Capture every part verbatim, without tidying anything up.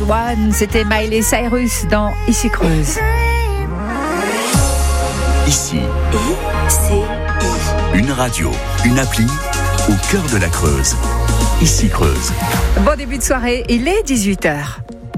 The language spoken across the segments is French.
One, c'était Miley Cyrus dans Ici Creuse. Ici, I C I. une radio, une appli au cœur de la Creuse. Ici Creuse. Bon début de soirée, il est dix-huit heures.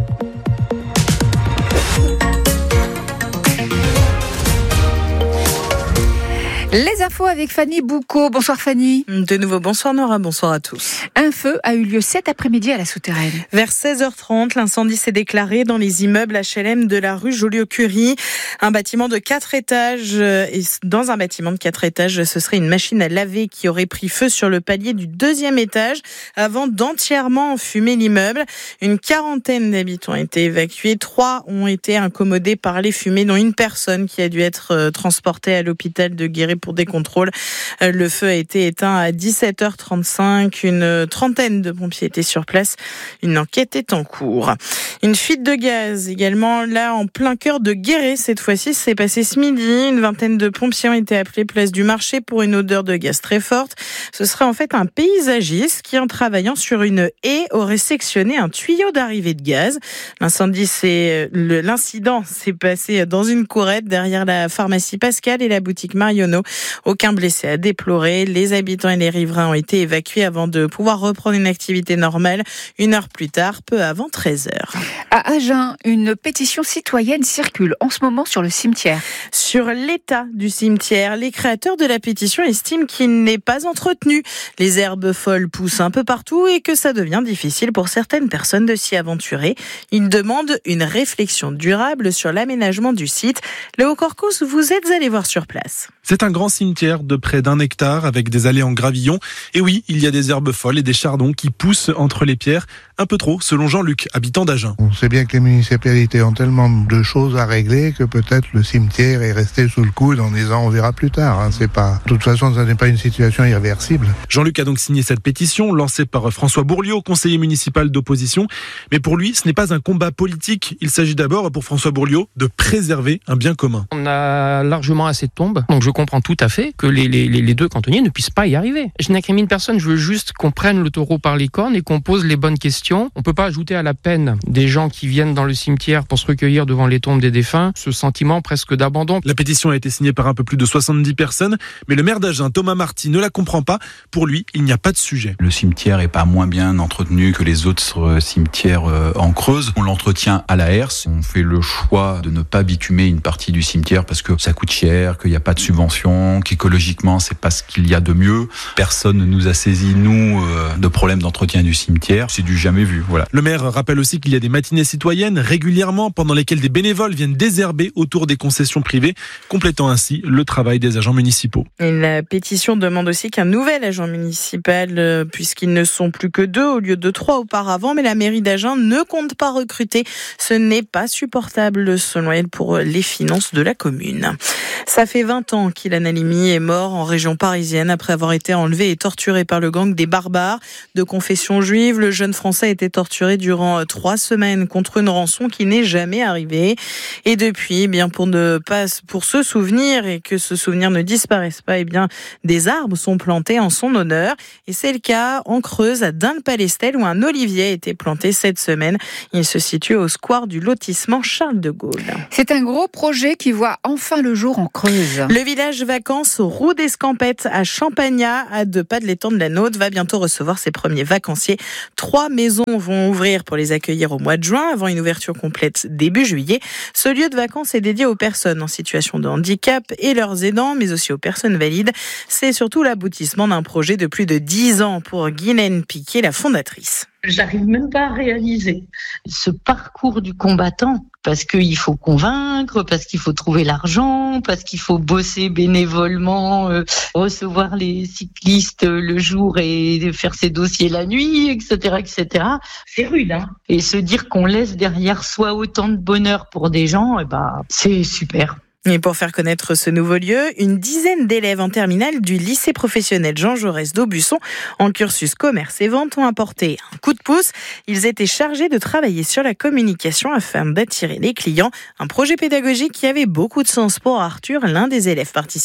Les infos avec Fanny Boucaud. Bonsoir Fanny. De nouveau, bonsoir Nora, bonsoir à tous. Un feu a eu lieu cet après-midi à la Souterraine. Vers seize heures trente, l'incendie s'est déclaré dans les immeubles H L M de la rue Joliot-Curie. Un bâtiment de quatre étages. Et dans un bâtiment de quatre étages, ce serait une machine à laver qui aurait pris feu sur le palier du deuxième étage avant d'entièrement enfumer l'immeuble. Une quarantaine d'habitants ont été évacués. Trois ont été incommodés par les fumées, dont une personne qui a dû être transportée à l'hôpital de Guéret pour des contrôles. Le feu a été éteint à dix-sept heures trente-cinq. Une trentaine de pompiers étaient sur place. Une enquête est en cours. Une fuite de gaz également, là en plein cœur de Guéret. Cette fois-ci, c'est passé ce midi. Une vingtaine de pompiers ont été appelés place du marché pour une odeur de gaz très forte. Ce serait en fait un paysagiste qui, en travaillant sur une haie, aurait sectionné un tuyau d'arrivée de gaz. L'incendie, c'est l'incident s'est passé dans une courette derrière la pharmacie Pascal et la boutique Marionneau. Aucun blessé à déplorer. Les habitants et les riverains ont été évacués avant de pouvoir reprendre une activité normale une heure plus tard, peu avant treize heures. À Agen, une pétition citoyenne circule en ce moment sur le cimetière. Sur l'état du cimetière, les créateurs de la pétition estiment qu'il n'est pas entretenu. Les herbes folles poussent un peu partout et que ça devient difficile pour certaines personnes de s'y aventurer. Ils demandent une réflexion durable sur l'aménagement du site. Léo Corcos, vous êtes allé voir sur place. C'est un grand cimetière de près d'un hectare avec des allées en gravillon. Et oui, il y a des herbes folles et des chardons qui poussent entre les pierres. Un peu trop, selon Jean-Luc, habitant d'Agen. On sait bien que les municipalités ont tellement de choses à régler que peut-être le cimetière est resté sous le coude en disant on verra plus tard. Hein. C'est pas... De toute façon, ça n'est pas une situation irréversible. Jean-Luc a donc signé cette pétition lancée par François Bourliot, conseiller municipal d'opposition. Mais pour lui, ce n'est pas un combat politique. Il s'agit d'abord, pour François Bourliot, de préserver un bien commun. On a largement assez de tombes, donc je comprends tout à fait que les, les, les deux cantonniers ne puissent pas y arriver. Je n'incrimine personne, je veux juste qu'on prenne le taureau par les cornes et qu'on pose les bonnes questions. On ne peut pas ajouter à la peine des gens qui viennent dans le cimetière pour se recueillir devant les tombes des défunts ce sentiment presque d'abandon. La pétition a été signée par un peu plus de soixante-dix personnes, mais le maire d'Agen, Thomas Marty, ne la comprend pas. Pour lui, il n'y a pas de sujet. Le cimetière n'est pas moins bien entretenu que les autres cimetières en Creuse. On l'entretient à la herse. On fait le choix de ne pas bitumer une partie du cimetière parce que ça coûte cher, qu'il n'y a pas de subvention, qu'écologiquement, c'est pas ce qu'il y a de mieux. Personne ne nous a saisi, nous, de problèmes d'entretien du cimetière. C'est du jamais vu. Voilà. Le maire rappelle aussi qu'il y a des matinées citoyennes régulièrement pendant lesquelles des bénévoles viennent désherber autour des concessions privées, complétant ainsi le travail des agents municipaux. Et la pétition demande aussi qu'un nouvel agent municipal, puisqu'ils ne sont plus que deux au lieu de trois auparavant, mais la mairie d'Agen ne compte pas recruter. Ce n'est pas supportable selon elle pour les finances de la commune. Ça fait vingt ans qu'Ilan Halimi est mort en région parisienne après avoir été enlevé et torturé par le gang des barbares de confession juive. Le jeune Français a été torturé durant trois semaines contre une rançon qui n'est jamais arrivée. Et depuis, eh bien pour ne pas, pour se souvenir et que ce souvenir ne disparaisse pas, eh bien des arbres sont plantés en son honneur. Et c'est le cas en Creuse, à Dinde-Palestel, où un olivier a été planté cette semaine. Il se situe au square du lotissement Charles de Gaulle. C'est un gros projet qui voit enfin le jour en Creuse. Le village vacances Roue d'Escampette à Champagnat, à deux pas de l'étang de la Naude, va bientôt recevoir ses premiers vacanciers. Trois maisons vont ouvrir pour les accueillir au mois de juin, avant une ouverture complète début juillet. Ce lieu de vacances est dédié aux personnes en situation de handicap et leurs aidants, mais aussi aux personnes valides. C'est surtout l'aboutissement d'un projet de plus de dix ans pour Guylaine Piquet, la fondatrice. J'arrive même pas à réaliser ce parcours du combattant, parce qu'il faut convaincre, parce qu'il faut trouver l'argent, parce qu'il faut bosser bénévolement, euh, recevoir les cyclistes le jour et faire ses dossiers la nuit, et cetera, et cetera. C'est rude, hein. Et se dire qu'on laisse derrière soi autant de bonheur pour des gens, eh ben, c'est super. Et pour faire connaître ce nouveau lieu, une dizaine d'élèves en terminale du lycée professionnel Jean Jaurès d'Aubusson, en cursus commerce et vente, ont apporté un coup de pouce. Ils étaient chargés de travailler sur la communication afin d'attirer les clients. Un projet pédagogique qui avait beaucoup de sens pour Arthur, l'un des élèves participants.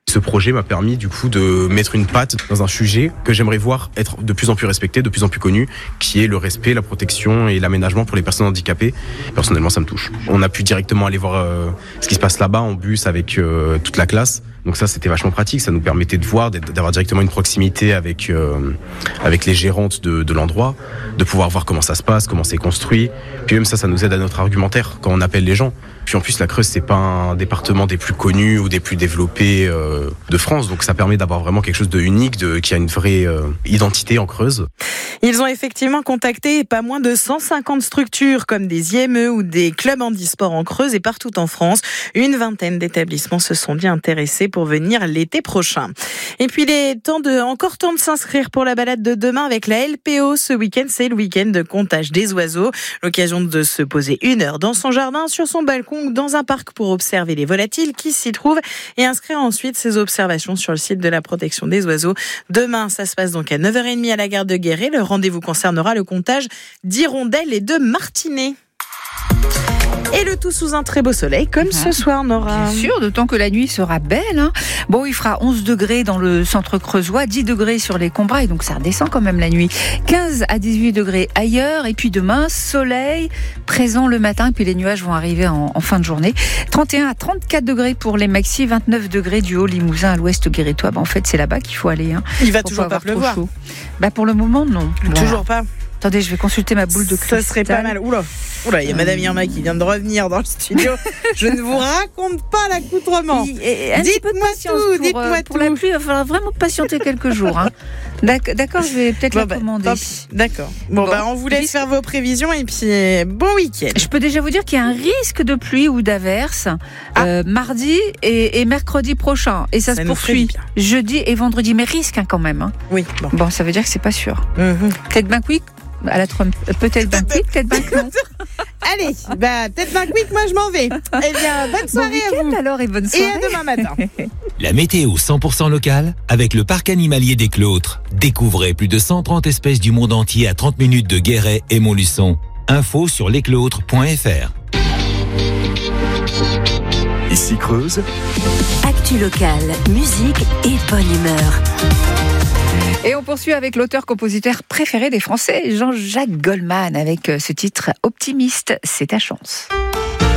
Ce projet m'a permis du coup de mettre une patte dans un sujet que j'aimerais voir être de plus en plus respecté, de plus en plus connu, qui est le respect, la protection et l'aménagement pour les personnes handicapées. Personnellement, ça me touche. On a pu directement aller voir euh, ce qui se passe là-bas en bus avec euh, toute la classe. Donc ça, c'était vachement pratique. Ça nous permettait de voir, d'avoir directement une proximité avec euh, avec les gérantes de, de l'endroit, de pouvoir voir comment ça se passe, comment c'est construit. Puis même ça, ça nous aide à notre argumentaire quand on appelle les gens. Puis en plus, la Creuse, c'est pas un département des plus connus ou des plus développés euh, de France. Donc ça permet d'avoir vraiment quelque chose de unique, de, qui a une vraie euh, identité en Creuse. Ils ont effectivement contacté pas moins de cent cinquante structures comme des I M E ou des clubs handisport en Creuse et partout en France. Une vingtaine d'établissements se sont dit intéressés pour venir l'été prochain. Et puis il est temps de, encore temps de s'inscrire pour la balade de demain avec la L P O. Ce week-end, c'est le week-end de comptage des oiseaux. L'occasion de se poser une heure dans son jardin, sur son balcon ou dans un parc pour observer les volatiles qui s'y trouvent et inscrire ensuite ses observations sur le site de la protection des oiseaux. Demain, ça se passe donc à neuf heures trente à la gare de Guéret. Le rendez-vous concernera le comptage d'hirondelles et de martinets. Et le tout sous un très beau soleil, comme ah, ce soir, Nora. Bien sûr, d'autant que la nuit sera belle. Hein. Bon, il fera onze degrés dans le centre creusois, dix degrés sur les Combrailles, donc ça redescend quand même la nuit. quinze à dix-huit degrés ailleurs, et puis demain, soleil présent le matin, et puis les nuages vont arriver en, en fin de journée. trente et un à trente-quatre degrés pour les maxis, vingt-neuf degrés du Haut-Limousin à l'ouest guérétois. Bah, en fait, c'est là-bas qu'il faut aller. Hein, il va toujours pas, pas pleuvoir. Bah, pour le moment, non. Toujours voilà. pas. Attendez, je vais consulter ma boule de cristal. Ça serait pas mal. Oula, Oula, il y a euh... Madame Irma qui vient de revenir dans le studio. Je ne vous raconte pas l'accoutrement. Dites-moi tout, dites-moi pour, tout. Pour la pluie, il va falloir vraiment patienter quelques jours. Hein. D'accord, je vais peut-être bon, la bah, commander. Hop, d'accord. Bon, bon bah, on vous laisse faire vos prévisions et puis bon week-end. Je peux déjà vous dire qu'il y a un risque de pluie ou d'averse ah. euh, mardi et, et mercredi prochain. Et ça, ça se poursuit jeudi et vendredi. Mais risque hein, quand même. Hein. Oui. Bon. bon, ça veut dire que c'est pas sûr. Mm-hmm. Peut-être ben quick. À la Trump. Peut-être ben quick, peut-être ben non. Allez, bah, peut-être ben quick, moi je m'en vais. Eh bien, bonne soirée bon à vous. alors et bonne soirée. Et à demain matin. La météo cent pour cent locale avec le parc animalier des Clôtres. Découvrez plus de cent trente espèces du monde entier à trente minutes de Guéret et Montluçon. Info sur lesclôtres point f r. Ici Creuse. Actu locale, musique et bonne humeur. Et on poursuit avec l'auteur-compositeur préféré des Français, Jean-Jacques Goldman, avec ce titre Optimiste, c'est ta chance.